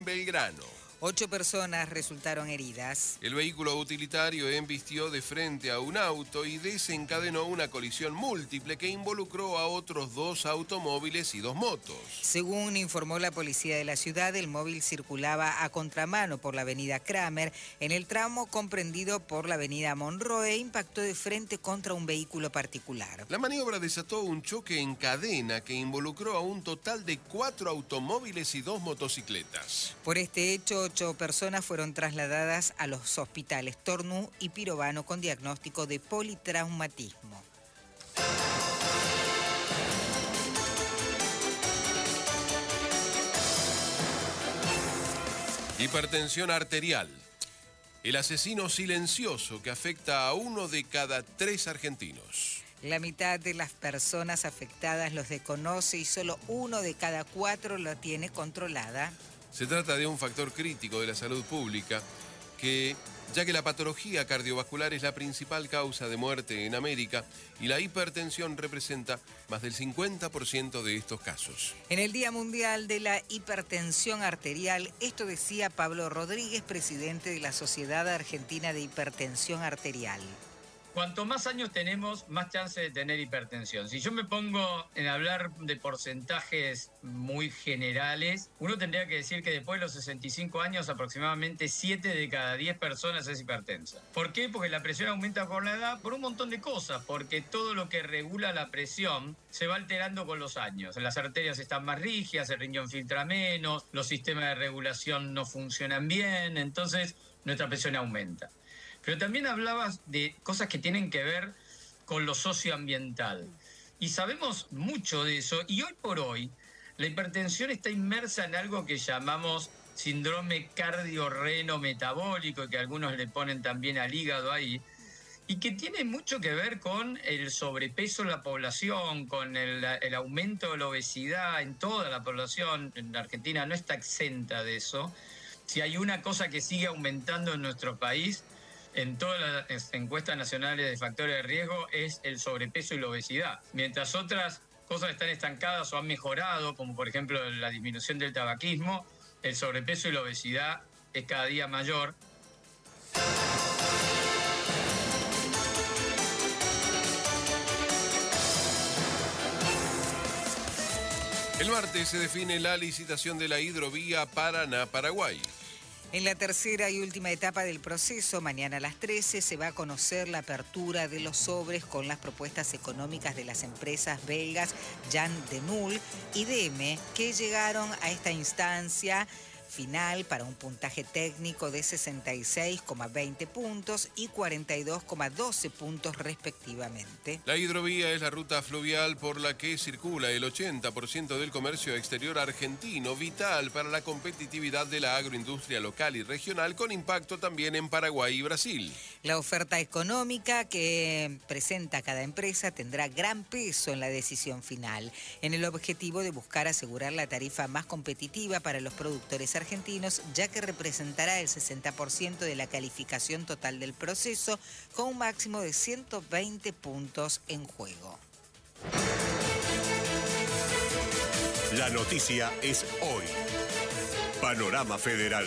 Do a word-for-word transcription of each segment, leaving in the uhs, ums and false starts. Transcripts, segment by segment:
Belgrano. Ocho personas resultaron heridas. El vehículo utilitario embistió de frente a un auto y desencadenó una colisión múltiple que involucró a otros dos automóviles y dos motos. Según informó la policía de la ciudad, el móvil circulaba a contramano por la avenida Kramer. En el tramo comprendido por la avenida Monroe, impactó de frente contra un vehículo particular. La maniobra desató un choque en cadena que involucró a un total de cuatro automóviles y dos motocicletas. Por este hecho, ocho personas fueron trasladadas a los hospitales Tornú y Pirovano con diagnóstico de politraumatismo. Hipertensión arterial. El asesino silencioso que afecta a uno de cada tres argentinos. La mitad de las personas afectadas los desconoce y solo uno de cada cuatro lo tiene controlada. Se trata de un factor crítico de la salud pública, que, ya que la patología cardiovascular es la principal causa de muerte en América y la hipertensión representa más del cincuenta por ciento de estos casos. En el Día Mundial de la Hipertensión Arterial, esto decía Pablo Rodríguez, presidente de la Sociedad Argentina de Hipertensión Arterial. Cuanto más años tenemos, más chance de tener hipertensión. Si yo me pongo en hablar de porcentajes muy generales, uno tendría que decir que después de los sesenta y cinco años, aproximadamente siete de cada diez personas es hipertensa. ¿Por qué? Porque la presión aumenta con la edad por un montón de cosas, porque todo lo que regula la presión se va alterando con los años. Las arterias están más rígidas, el riñón filtra menos, los sistemas de regulación no funcionan bien, entonces nuestra presión aumenta. Pero también hablabas de cosas que tienen que ver con lo socioambiental. Y sabemos mucho de eso. Y hoy por hoy, la hipertensión está inmersa en algo que llamamos síndrome cardiorreno-metabólico, que algunos le ponen también al hígado ahí, y que tiene mucho que ver con el sobrepeso en la población, con el, el aumento de la obesidad en toda la población. En Argentina no está exenta de eso. Si hay una cosa que sigue aumentando en nuestro país, en todas las encuestas nacionales de factores de riesgo, es el sobrepeso y la obesidad. Mientras otras cosas están estancadas o han mejorado, como por ejemplo la disminución del tabaquismo, el sobrepeso y la obesidad es cada día mayor. El martes se define la licitación de la hidrovía Paraná-Paraguay. En la tercera y última etapa del proceso, mañana a las trece, se va a conocer la apertura de los sobres con las propuestas económicas de las empresas belgas Jan de Nul y D M, que llegaron a esta instancia final para un puntaje técnico de sesenta y seis coma veinte puntos y cuarenta y dos coma doce puntos respectivamente. La hidrovía es la ruta fluvial por la que circula el ochenta por ciento del comercio exterior argentino, vital para la competitividad de la agroindustria local y regional, con impacto también en Paraguay y Brasil. La oferta económica que presenta cada empresa tendrá gran peso en la decisión final, en el objetivo de buscar asegurar la tarifa más competitiva para los productores argentinos, ya que representará el sesenta por ciento de la calificación total del proceso, con un máximo de ciento veinte puntos en juego. La noticia es hoy. Panorama Federal.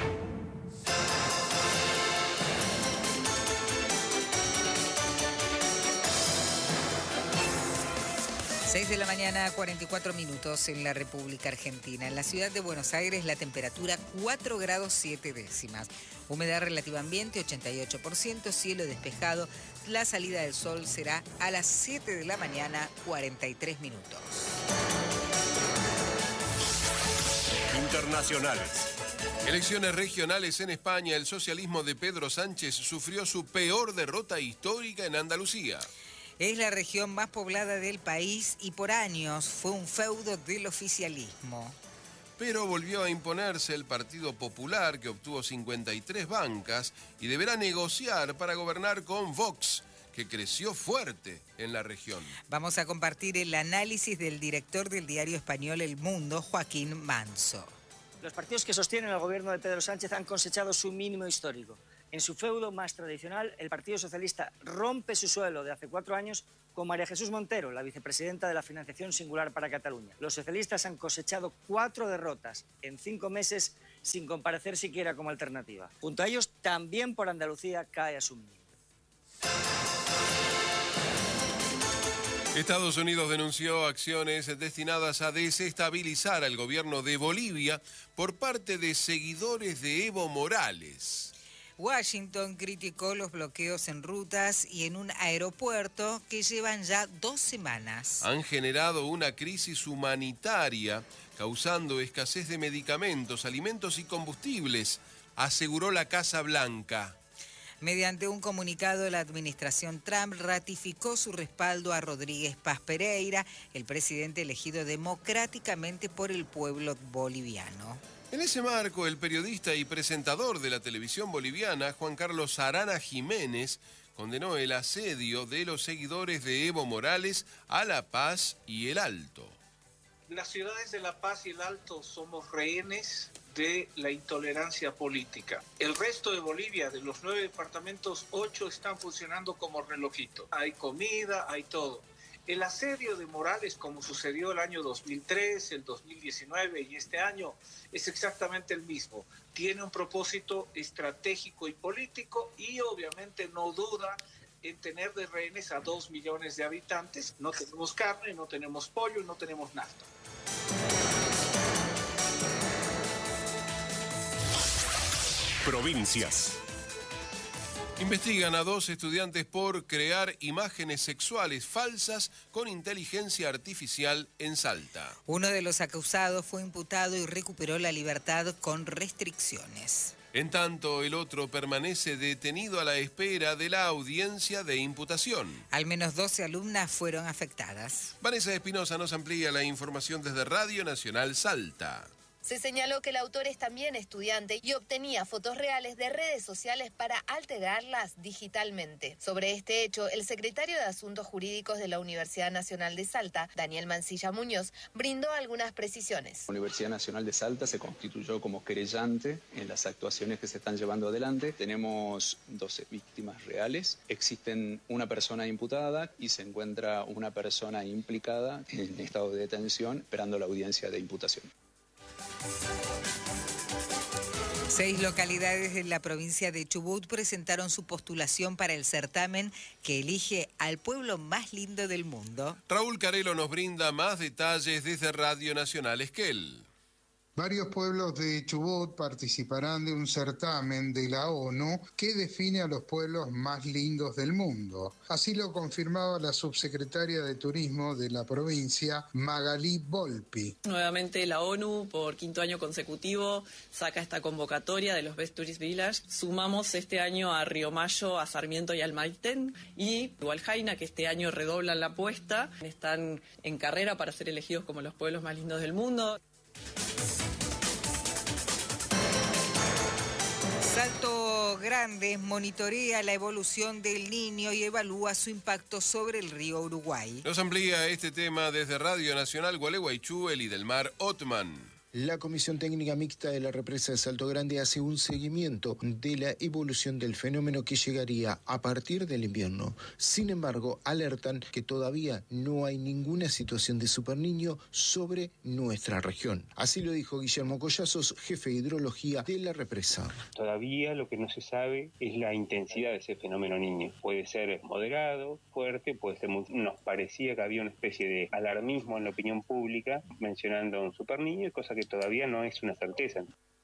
seis de la mañana, cuarenta y cuatro minutos en la República Argentina. En la ciudad de Buenos Aires, la temperatura cuatro grados siete décimas. Humedad relativa ambiente ochenta y ocho por ciento, cielo despejado. La salida del sol será a las siete de la mañana, cuarenta y tres minutos. Internacionales. Elecciones regionales en España. El socialismo de Pedro Sánchez sufrió su peor derrota histórica en Andalucía. Es la región más poblada del país y por años fue un feudo del oficialismo. Pero volvió a imponerse el Partido Popular, que obtuvo cincuenta y tres bancas y deberá negociar para gobernar con Vox, que creció fuerte en la región. Vamos a compartir el análisis del director del diario español El Mundo, Joaquín Manso. Los partidos que sostienen al gobierno de Pedro Sánchez han cosechado su mínimo histórico. En su feudo más tradicional, el Partido Socialista rompe su suelo de hace cuatro años con María Jesús Montero, la vicepresidenta de la Financiación Singular para Cataluña. Los socialistas han cosechado cuatro derrotas en cinco meses sin comparecer siquiera como alternativa. Junto a ellos, también por Andalucía cae a su mínimo. Estados Unidos denunció acciones destinadas a desestabilizar al gobierno de Bolivia por parte de seguidores de Evo Morales. Washington criticó los bloqueos en rutas y en un aeropuerto que llevan ya dos semanas. Han generado una crisis humanitaria, causando escasez de medicamentos, alimentos y combustibles, aseguró la Casa Blanca. Mediante un comunicado, la administración Trump ratificó su respaldo a Rodríguez Paz Pereira, el presidente elegido democráticamente por el pueblo boliviano. En ese marco, el periodista y presentador de la televisión boliviana, Juan Carlos Arana Jiménez, condenó el asedio de los seguidores de Evo Morales a La Paz y El Alto. Las ciudades de La Paz y El Alto somos rehenes de la intolerancia política. El resto de Bolivia, de los nueve departamentos, ocho están funcionando como relojito. Hay comida, hay todo. El asedio de Morales, como sucedió el año dos mil tres, el dos mil diecinueve y este año, es exactamente el mismo. Tiene un propósito estratégico y político y obviamente no duda en tener de rehenes a dos millones de habitantes. No tenemos carne, no tenemos pollo, no tenemos nafta. Provincias. Investigan a dos estudiantes por crear imágenes sexuales falsas con inteligencia artificial en Salta. Uno de los acusados fue imputado y recuperó la libertad con restricciones. En tanto, el otro permanece detenido a la espera de la audiencia de imputación. Al menos doce alumnas fueron afectadas. Vanessa Espinosa nos amplía la información desde Radio Nacional Salta. Se señaló que el autor es también estudiante y obtenía fotos reales de redes sociales para alterarlas digitalmente. Sobre este hecho, el secretario de Asuntos Jurídicos de la Universidad Nacional de Salta, Daniel Mancilla Muñoz, brindó algunas precisiones. La Universidad Nacional de Salta se constituyó como querellante en las actuaciones que se están llevando adelante. Tenemos doce víctimas reales. Existen una persona imputada y se encuentra una persona implicada en estado de detención esperando la audiencia de imputación. Seis localidades de la provincia de Chubut presentaron su postulación para el certamen que elige al pueblo más lindo del mundo. Raúl Carelo nos brinda más detalles desde Radio Nacional Esquel. Varios pueblos de Chubut participarán de un certamen de la ONU que define a los pueblos más lindos del mundo. Así lo confirmaba la subsecretaria de Turismo de la provincia, Magalí Volpi. Nuevamente la ONU, por quinto año consecutivo, saca esta convocatoria de los Best Tourist Village. Sumamos este año a Río Mayo, a Sarmiento y al Maitén, y Hualjaina, que este año redoblan la apuesta. Están en carrera para ser elegidos como los pueblos más lindos del mundo. Salto Grande monitorea la evolución del Niño y evalúa su impacto sobre el río Uruguay. Nos amplía este tema desde Radio Nacional Gualeguaychú, Eli del Mar Otman. La Comisión Técnica Mixta de la Represa de Salto Grande hace un seguimiento de la evolución del fenómeno que llegaría a partir del invierno. Sin embargo, alertan que todavía no hay ninguna situación de superniño sobre nuestra región. Así lo dijo Guillermo Collazos, jefe de hidrología de la represa. Todavía lo que no se sabe es la intensidad de ese fenómeno niño. Puede ser moderado, fuerte, puede ser muy... Nos parecía que había una especie de alarmismo en la opinión pública mencionando un superniño, cosa que todavía no es una certeza.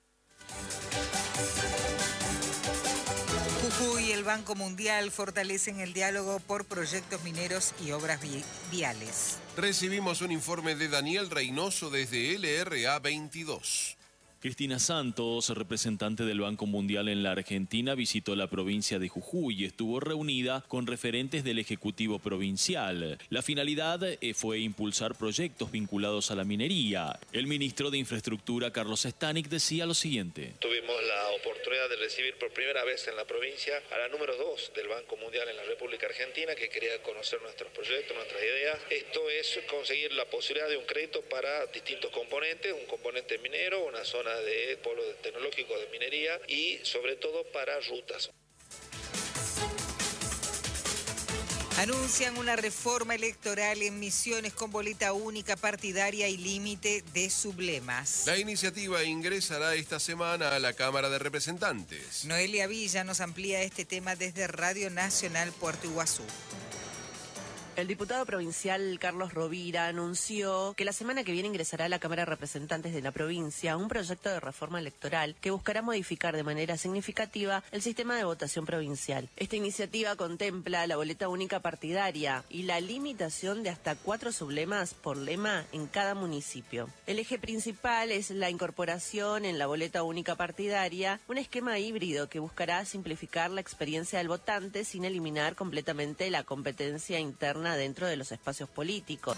Jujuy y el Banco Mundial fortalecen el diálogo por proyectos mineros y obras vi- viales. Recibimos un informe de Daniel Reynoso desde L R A veintidós. Cristina Santos, representante del Banco Mundial en la Argentina, visitó la provincia de Jujuy y estuvo reunida con referentes del Ejecutivo Provincial. La finalidad fue impulsar proyectos vinculados a la minería. El ministro de Infraestructura, Carlos Stanik, decía lo siguiente. Tuvimos la oportunidad de recibir por primera vez en la provincia a la número dos del Banco Mundial en la República Argentina, que quería conocer nuestros proyectos, nuestras ideas. Esto es conseguir la posibilidad de un crédito para distintos componentes, un componente minero, una zona de polo tecnológico de minería y sobre todo para rutas. Anuncian una reforma electoral en Misiones con boleta única partidaria y límite de sublemas. La iniciativa ingresará esta semana a la Cámara de Representantes. Noelia Villa nos amplía este tema desde Radio Nacional Puerto Iguazú. El diputado provincial Carlos Rovira anunció que la semana que viene ingresará a la Cámara de Representantes de la provincia un proyecto de reforma electoral que buscará modificar de manera significativa el sistema de votación provincial. Esta iniciativa contempla la boleta única partidaria y la limitación de hasta cuatro sublemas por lema en cada municipio. El eje principal es la incorporación en la boleta única partidaria, un esquema híbrido que buscará simplificar la experiencia del votante sin eliminar completamente la competencia interna dentro de los espacios políticos.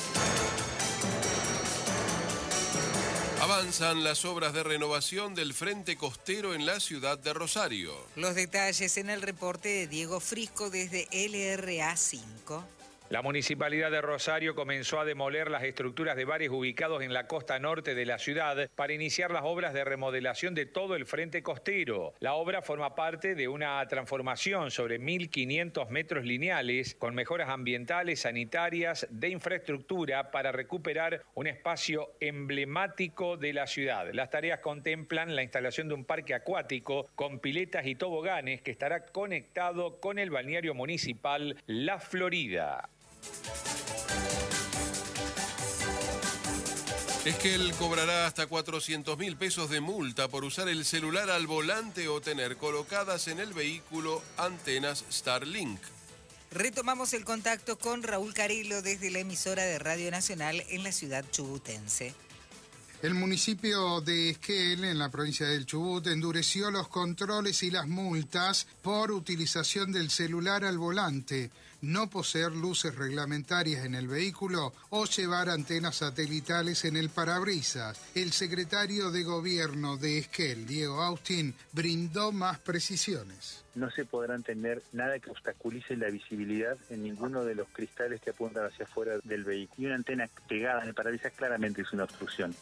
Avanzan las obras de renovación del frente costero en la ciudad de Rosario. Los detalles en el reporte de Diego Frisco desde L R A cinco. La Municipalidad de Rosario comenzó a demoler las estructuras de bares ubicados en la costa norte de la ciudad para iniciar las obras de remodelación de todo el frente costero. La obra forma parte de una transformación sobre mil quinientos metros lineales con mejoras ambientales, sanitarias, de infraestructura para recuperar un espacio emblemático de la ciudad. Las tareas contemplan la instalación de un parque acuático con piletas y toboganes que estará conectado con el balneario municipal La Florida. Esquel cobrará hasta cuatrocientos mil pesos de multa por usar el celular al volante o tener colocadas en el vehículo antenas Starlink. Retomamos el contacto con Raúl Carilo desde la emisora de Radio Nacional en la ciudad chubutense. El municipio de Esquel, en la provincia del Chubut, endureció los controles y las multas por utilización del celular al volante, no poseer luces reglamentarias en el vehículo o llevar antenas satelitales en el parabrisas. El secretario de Gobierno de Esquel, Diego Austin, brindó más precisiones. No se podrán tener nada que obstaculice la visibilidad en ninguno de los cristales que apuntan hacia afuera del vehículo. Y una antena pegada en el parabrisas claramente es una obstrucción.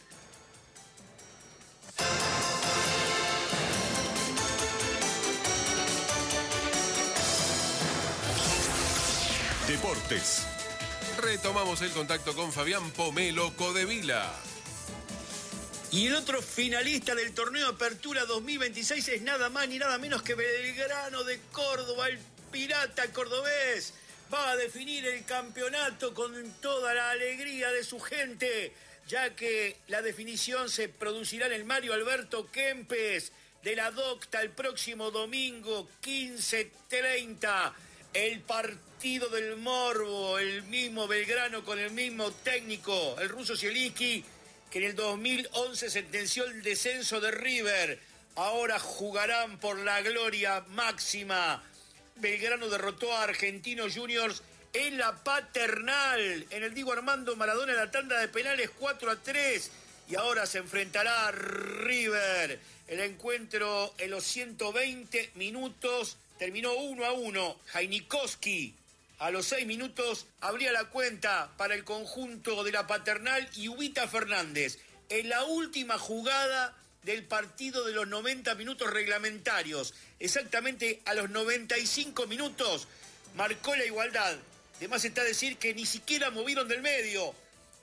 Deportes. Retomamos el contacto con Fabián Pomelo Codevila. Y el otro finalista del torneo Apertura dos mil veintiséis es nada más ni nada menos que Belgrano de Córdoba, el pirata cordobés. Va a definir el campeonato con toda la alegría de su gente, ya que la definición se producirá en el Mario Alberto Kempes de la Docta el próximo domingo quince treinta. El partido del morbo, el mismo Belgrano con el mismo técnico, el ruso Zielinski, que en el dos mil once sentenció el descenso de River. Ahora jugarán por la gloria máxima. Belgrano derrotó a Argentinos Juniors en la Paternal, en el Diego Armando Maradona, en la tanda de penales cuatro a tres. Y ahora se enfrentará a River. El encuentro en los ciento veinte minutos terminó uno a uno. Jainikowski a los seis minutos abría la cuenta para el conjunto de la Paternal y Ubita Fernández. En la última jugada del partido de los noventa minutos reglamentarios, exactamente a los noventa y cinco minutos, marcó la igualdad. Además está decir que ni siquiera movieron del medio.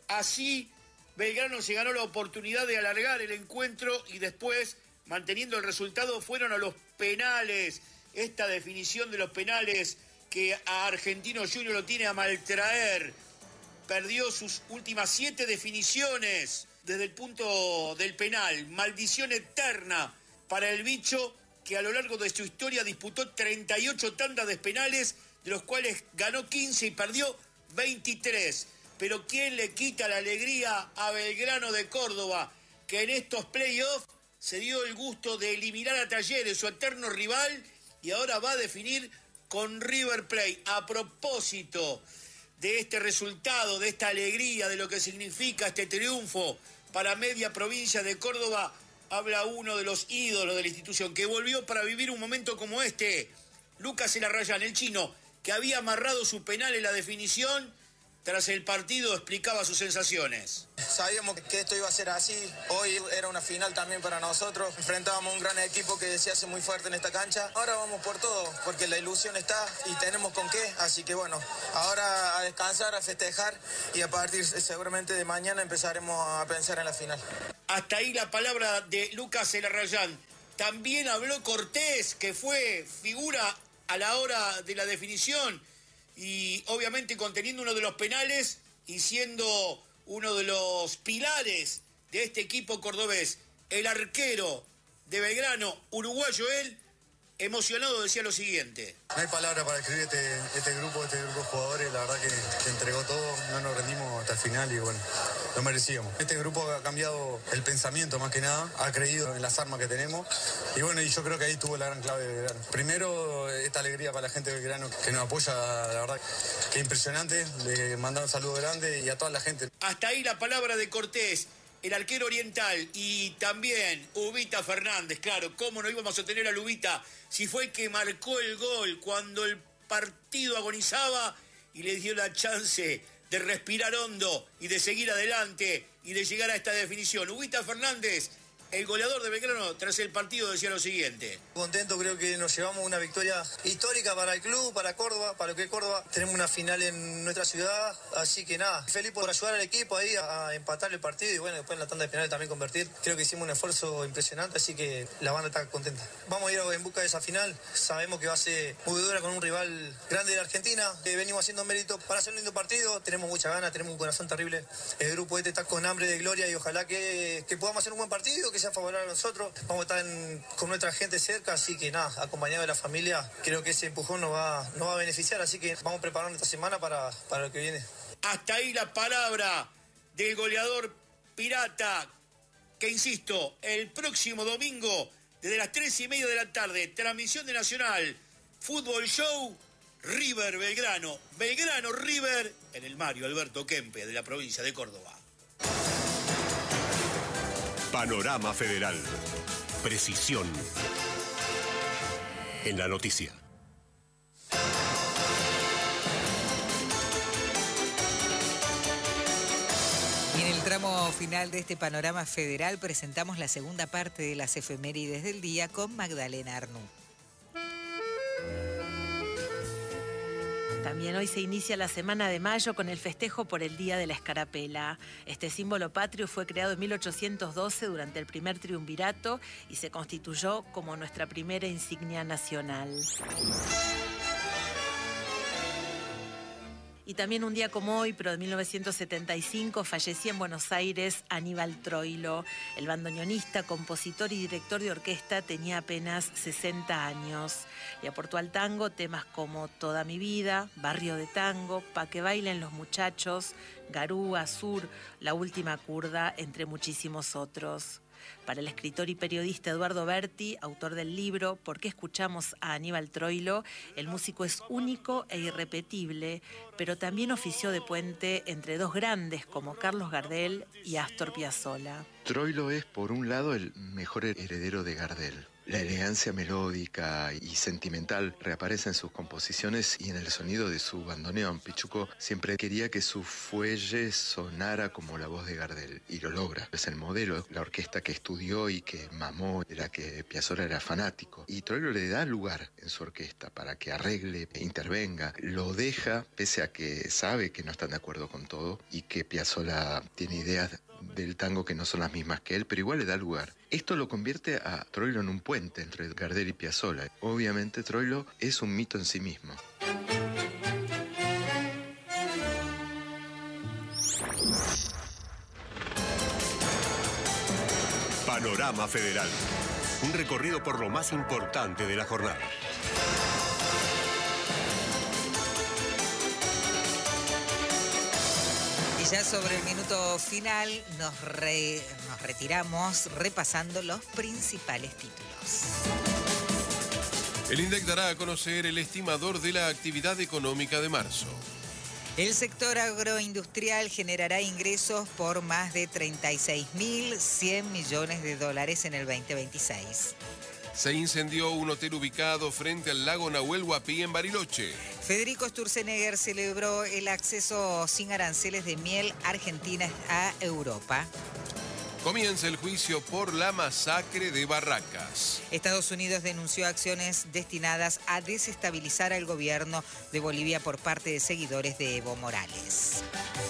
Así Belgrano se ganó la oportunidad de alargar el encuentro y después, manteniendo el resultado, fueron a los penales. Esta definición de los penales que a Argentinos Juniors lo tiene a maltraer. Perdió sus últimas siete definiciones desde el punto del penal. Maldición eterna para el bicho, que a lo largo de su historia disputó treinta y ocho tandas de penales, de los cuales ganó quince y perdió veintitrés. Pero ¿quién le quita la alegría a Belgrano de Córdoba, que en estos playoffs se dio el gusto de eliminar a Talleres, su eterno rival, y ahora va a definir con River Plate? A propósito de este resultado, de esta alegría, de lo que significa este triunfo para media provincia de Córdoba, habla uno de los ídolos de la institución, que volvió para vivir un momento como este. Lucas Elarrayán, el chino, que había amarrado su penal en la definición, tras el partido explicaba sus sensaciones. Sabíamos que esto iba a ser así. Hoy era una final también para nosotros. Enfrentábamos a un gran equipo que se hace muy fuerte en esta cancha. Ahora vamos por todo, porque la ilusión está y tenemos con qué. Así que bueno, ahora a descansar, a festejar y a partir seguramente de mañana empezaremos a pensar en la final. Hasta ahí la palabra de Lucas Elarrayán. También habló Cortés, que fue figura a la hora de la definición y obviamente conteniendo uno de los penales y siendo uno de los pilares de este equipo cordobés. El arquero de Belgrano, uruguayo él, emocionado decía lo siguiente. No hay palabra para escribir este, este grupo, este grupo de jugadores, la verdad que, que entregó todo, no nos rendimos hasta el final y bueno, lo merecíamos. Este grupo ha cambiado el pensamiento más que nada, ha creído en las armas que tenemos y bueno, y yo creo que ahí tuvo la gran clave de Belgrano. Primero, esta alegría para la gente de Belgrano que nos apoya, la verdad que impresionante, le mandar un saludo grande y a toda la gente. Hasta ahí la palabra de Cortés. El arquero oriental y también Ubita Fernández, claro, ¿cómo no íbamos a tener a Ubita si fue el que marcó el gol cuando el partido agonizaba y le dio la chance de respirar hondo y de seguir adelante y de llegar a esta definición? Ubita Fernández, el goleador de Belgrano, tras el partido decía lo siguiente. Contento, creo que nos llevamos una victoria histórica para el club, para Córdoba, para lo que es Córdoba. Tenemos una final en nuestra ciudad, así que nada, feliz por ayudar al equipo ahí a empatar el partido y bueno, después en la tanda de penales también convertir. Creo que hicimos un esfuerzo impresionante, así que la banda está contenta. Vamos a ir en busca de esa final, sabemos que va a ser muy dura con un rival grande de la Argentina, que venimos haciendo mérito para hacer un lindo partido, tenemos mucha ganas, tenemos un corazón terrible. El grupo este está con hambre de gloria y ojalá que, que podamos hacer un buen partido, que sea favorable a nosotros. Vamos a estar en, con nuestra gente cerca, así que nada, acompañado de la familia, creo que ese empujón nos va, nos va a beneficiar, así que vamos preparando esta semana para, para lo que viene. Hasta ahí la palabra del goleador pirata, que insisto, el próximo domingo, desde las tres y media de la tarde, transmisión de Nacional, Fútbol Show, River Belgrano, Belgrano River, en el Mario Alberto Kempe de la provincia de Córdoba. Panorama Federal. Precisión en la noticia. Y en el tramo final de este Panorama Federal presentamos la segunda parte de las efemérides del día con Magdalena Arnú. También hoy se inicia la Semana de Mayo con el festejo por el Día de la Escarapela. Este símbolo patrio fue creado en mil ochocientos doce durante el primer triunvirato y se constituyó como nuestra primera insignia nacional. Y también un día como hoy, pero de mil novecientos setenta y cinco, fallecía en Buenos Aires Aníbal Troilo. El bandoneonista, compositor y director de orquesta tenía apenas sesenta años. Le aportó al tango temas como Toda mi vida, Barrio de Tango, Pa' que bailen los muchachos, Garúa, Sur, La última curda, entre muchísimos otros. Para el escritor y periodista Eduardo Berti, autor del libro ¿Por qué escuchamos a Aníbal Troilo?, el músico es único e irrepetible, pero también ofició de puente entre dos grandes como Carlos Gardel y Astor Piazzolla. Troilo es, por un lado, el mejor heredero de Gardel. La elegancia melódica y sentimental reaparece en sus composiciones y en el sonido de su bandoneón. Pichuco siempre quería que su fuelle sonara como la voz de Gardel, y lo logra. Es el modelo, la orquesta que estudió y que mamó, de la que Piazzolla era fanático. Y Troilo le da lugar en su orquesta para que arregle, intervenga. Lo deja, pese a que sabe que no están de acuerdo con todo y que Piazzolla tiene ideas del tango que no son las mismas que él, pero igual le da lugar. Esto lo convierte a Troilo en un puente entre Gardel y Piazzolla. Obviamente Troilo es un mito en sí mismo. Panorama Federal. Un recorrido por lo más importante de la jornada. Ya sobre el minuto final nos, re, nos retiramos repasando los principales títulos. El INDEC dará a conocer el estimador de la actividad económica de marzo. El sector agroindustrial generará ingresos por más de treinta y seis mil cien millones de dólares en el veinte veintiséis. Se incendió un hotel ubicado frente al lago Nahuel Huapi en Bariloche. Federico Sturzenegger celebró el acceso sin aranceles de miel argentina a Europa. Comienza el juicio por la masacre de Barracas. Estados Unidos denunció acciones destinadas a desestabilizar al gobierno de Bolivia por parte de seguidores de Evo Morales.